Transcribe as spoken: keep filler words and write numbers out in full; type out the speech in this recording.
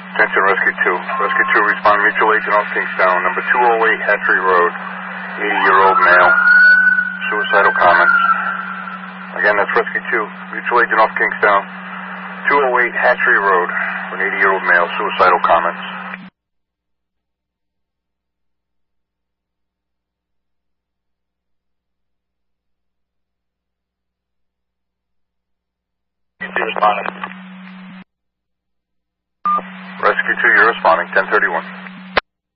Attention Rescue two. Rescue two, respond mutual agent off Kingstown, number two oh eight Hatchery Road, eighty-year-old male, suicidal comments. Again, that's Rescue two, mutual agent off Kingstown, two oh eight Hatchery Road, an eighty-year-old male, suicidal comments. Responding. Rescue two, you're responding, ten thirty-one.